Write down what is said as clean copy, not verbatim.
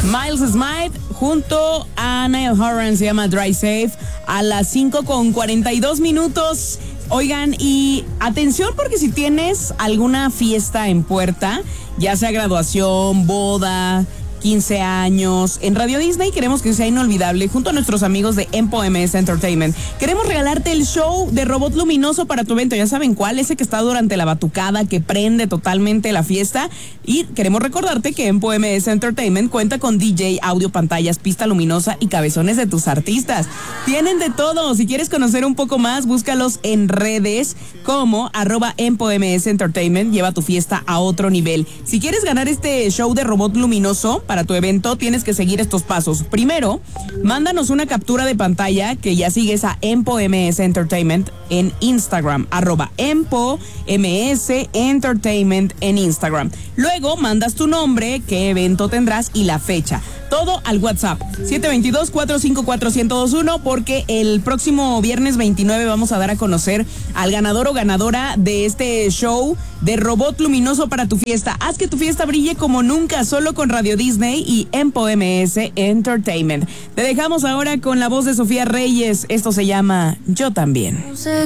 Miles Smith junto a Niall Horan, se llama Drive Safe, a las 5:42. Oigan, y atención porque si tienes alguna fiesta en puerta, ya sea graduación, boda, 15 años, en Radio Disney queremos que sea inolvidable junto a nuestros amigos de Empo MS Entertainment. Queremos regalarte el show de robot luminoso para tu evento. Ya saben cuál, ese que está durante la batucada, que prende totalmente la fiesta. Y queremos recordarte que Empo MS Entertainment cuenta con DJ, audio, pantallas, pista luminosa y cabezones de tus artistas. Tienen de todo. Si quieres conocer un poco más, búscalos en redes como @Empo MS Entertainment. Lleva tu fiesta a otro nivel. Si quieres ganar este show de robot luminoso para tu evento, tienes que seguir estos pasos. Primero, mándanos una captura de pantalla que ya sigues a Empo MS Entertainment en Instagram, @Empo MS Entertainment en Instagram. Luego, mandas tu nombre, qué evento tendrás y la fecha. Todo al WhatsApp 722-454-1021 porque el próximo viernes 29 vamos a dar a conocer al ganador o ganadora de este show de robot luminoso para tu fiesta. Haz que tu fiesta brille como nunca, solo con Radio Disney y Empo MS Entertainment. Te dejamos ahora con la voz de Sofía Reyes. Esto se llama Yo También. No sé